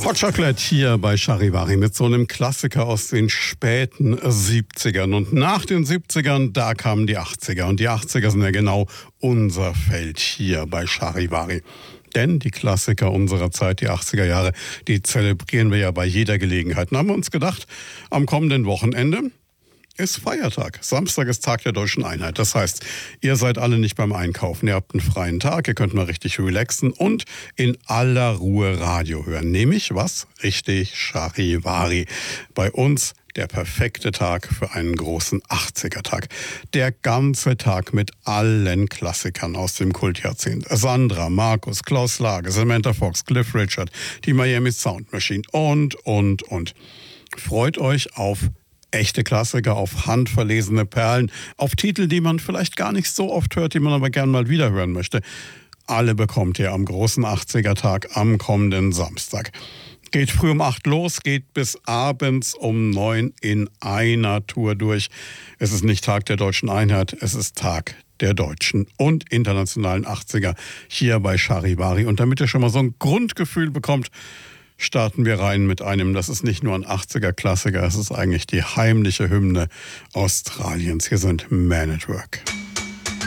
Hot Chocolate hier bei Charivari mit so einem Klassiker aus den späten 70ern. Und nach den 70ern, da kamen die 80er. Und die 80er sind ja genau unser Feld hier bei Charivari. Denn die Klassiker unserer Zeit, die 80er Jahre, die zelebrieren wir ja bei jeder Gelegenheit. Und haben wir uns gedacht, am kommenden Wochenende ist Feiertag. Samstag ist Tag der Deutschen Einheit. Das heißt, ihr seid alle nicht beim Einkaufen. Ihr habt einen freien Tag, ihr könnt mal richtig relaxen und in aller Ruhe Radio hören. Nämlich was? Richtig, Charivari. Bei uns der perfekte Tag für einen großen 80er-Tag. Der ganze Tag mit allen Klassikern aus dem Kultjahrzehnt. Sandra, Markus, Klaus Lage, Samantha Fox, Cliff Richard, die Miami Sound Machine und. Freut euch auf echte Klassiker, auf handverlesene Perlen, auf Titel, die man vielleicht gar nicht so oft hört, die man aber gern mal wieder hören möchte. Alle bekommt ihr am großen 80er-Tag am kommenden Samstag. Geht früh um 8 los, geht bis abends um 9 in einer Tour durch. Es ist nicht Tag der Deutschen Einheit, es ist Tag der deutschen und internationalen 80er hier bei Charivari. Und damit ihr schon mal so ein Grundgefühl bekommt, starten wir rein mit einem, das ist nicht nur ein 80er-Klassiker, es ist eigentlich die heimliche Hymne Australiens. Hier sind Men at Work.